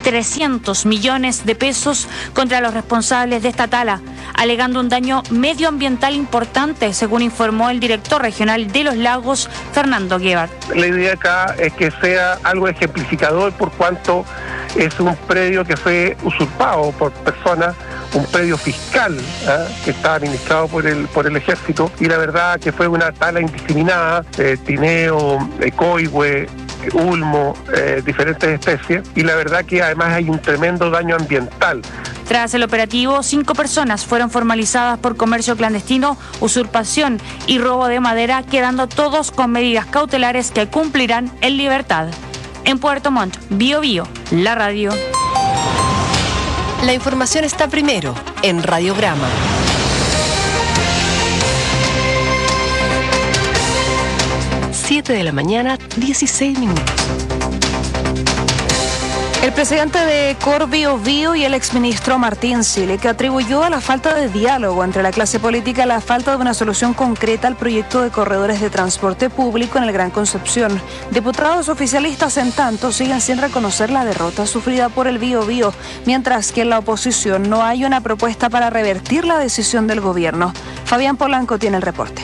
300 millones de pesos contra los responsables de esta tala, alegando un daño medioambiental importante, según informó el director regional de Los Lagos, Fernando Guevara. La idea acá es que sea algo ejemplificador por cuanto es un predio que fue usurpado por personas, un predio fiscal que está administrado por el ejército, y la verdad que fue una tala indiscriminada, tineo, coihue, ulmo, diferentes especies, y la verdad que además hay un tremendo daño ambiental. Tras el operativo, 5 personas fueron formalizadas por comercio clandestino, usurpación y robo de madera, quedando todos con medidas cautelares que cumplirán en libertad. En Puerto Montt, Bio Bio, la radio. La información está primero en Radiograma. 7 de la mañana, 16 minutos. El presidente de Cor Bio Bio y el exministro Martín Silich atribuyó a la falta de diálogo entre la clase política la falta de una solución concreta al proyecto de corredores de transporte público en el Gran Concepción. Diputados oficialistas, en tanto, siguen sin reconocer la derrota sufrida por el Bio Bio, mientras que en la oposición no hay una propuesta para revertir la decisión del gobierno. Fabián Polanco tiene el reporte.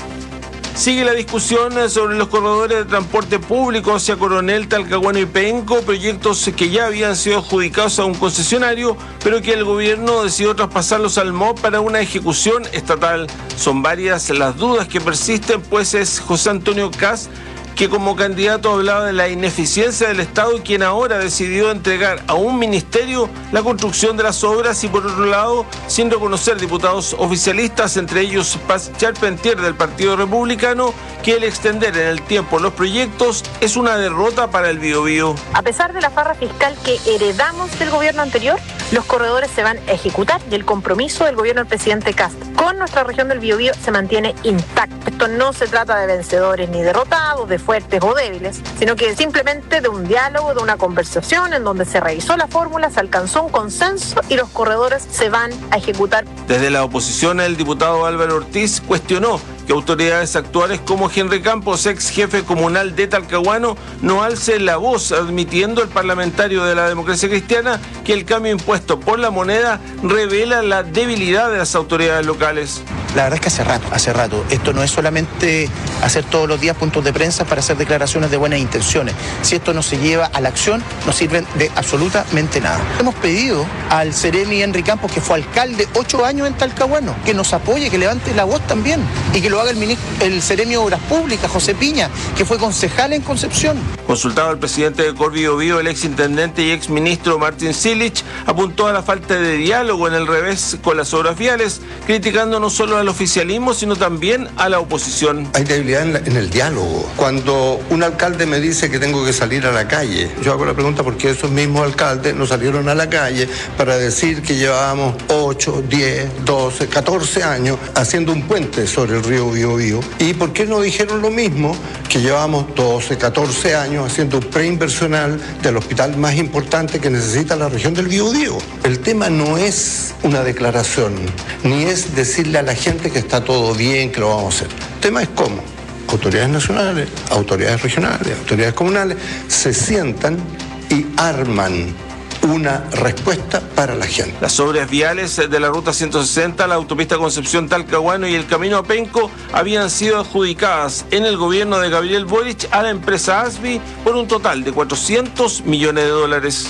Sigue la discusión sobre los corredores de transporte público hacia Coronel, Talcahuano y Penco, proyectos que ya habían sido adjudicados a un concesionario, pero que el gobierno decidió traspasarlos al MOB para una ejecución estatal. Son varias las dudas que persisten, pues es José Antonio Kast, que como candidato hablaba de la ineficiencia del Estado, quien ahora decidió entregar a un ministerio la construcción de las obras, y por otro lado, sin reconocer diputados oficialistas, entre ellos Paz Charpentier del Partido Republicano, que el extender en el tiempo los proyectos es una derrota para el Bio Bio. A pesar de la farra fiscal que heredamos del gobierno anterior, los corredores se van a ejecutar y el compromiso del gobierno del presidente Kast con nuestra región del Bio Bio se mantiene intacto. Esto no se trata de vencedores ni derrotados, de fuertes o débiles, sino que simplemente de un diálogo, de una conversación en donde se revisó la fórmula, se alcanzó un consenso y los corredores se van a ejecutar. Desde la oposición, el diputado Álvaro Ortiz cuestionó que autoridades actuales como Henry Campos, ex jefe comunal de Talcahuano, no alce la voz, admitiendo el parlamentario de la Democracia Cristiana que el cambio impuesto por la moneda revela la debilidad de las autoridades locales. La verdad es que hace rato. Esto no es solamente hacer todos los días puntos de prensa para hacer declaraciones de buenas intenciones. Si esto no se lleva a la acción, no sirven de absolutamente nada. Hemos pedido al Seremi Henry Campos, que fue alcalde 8 años en Talcahuano, que nos apoye, que levante la voz también, y que lo haga el Seremi de Obras Públicas, José Piña, que fue concejal en Concepción. Consultado al presidente de Cor Bio Bio, el exintendente y exministro Martín Silich apuntó a la falta de diálogo en el revés con las obras viales, criticando no solo al oficialismo, sino también a la oposición. Hay debilidad en el diálogo. Cuando un alcalde me dice que tengo que salir a la calle, yo hago la pregunta por qué esos mismos alcaldes no salieron a la calle para decir que llevábamos 8, 10, 12, 14 años haciendo un puente sobre el río Bio Bio. ¿Y por qué no dijeron lo mismo que llevamos 12, 14 años haciendo un preinversional del hospital más importante que necesita la región del Bio Bio? El tema no es una declaración, ni es decirle a la gente que está todo bien, que lo vamos a hacer. El tema es cómo autoridades nacionales, autoridades regionales, autoridades comunales se sientan y arman una respuesta para la gente. Las obras viales de la Ruta 160, la autopista Concepción-Talcahuano y el camino a Penco habían sido adjudicadas en el gobierno de Gabriel Boric a la empresa ASBI por un total de $400 millones.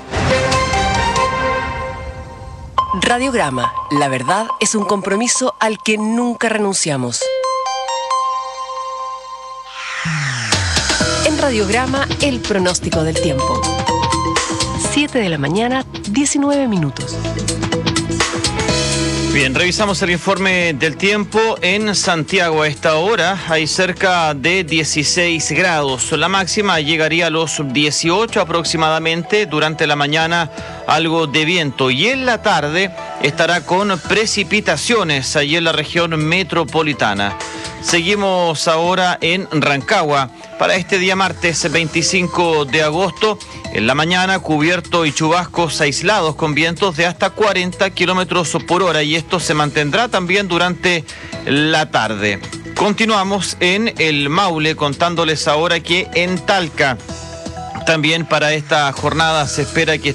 Radiograma, la verdad es un compromiso al que nunca renunciamos. En Radiograma, el pronóstico del tiempo. 7 de la mañana, 19 minutos. Bien, revisamos el informe del tiempo. En Santiago a esta hora hay cerca de 16 grados. La máxima llegaría a los 18 aproximadamente. Durante la mañana algo de viento y en la tarde estará con precipitaciones allí en la región metropolitana. Seguimos ahora en Rancagua. Para este día martes 25 de agosto, en la mañana cubierto y chubascos aislados con vientos de hasta 40 kilómetros por hora, y esto se mantendrá también durante la tarde. Continuamos en el Maule contándoles ahora que en Talca también para esta jornada se espera que